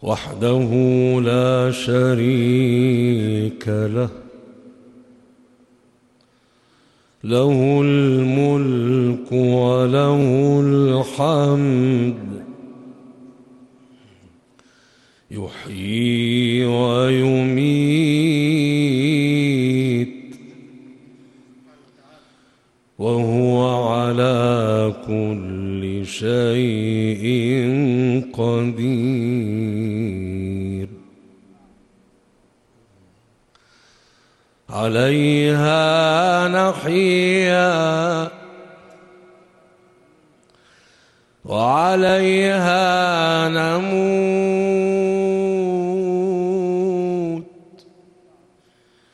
وحده لا شريك له، له الملك وله الحمد، يحيي ويميت، وهو على كل شيء قدير. عليها نحيا وعليها نموت،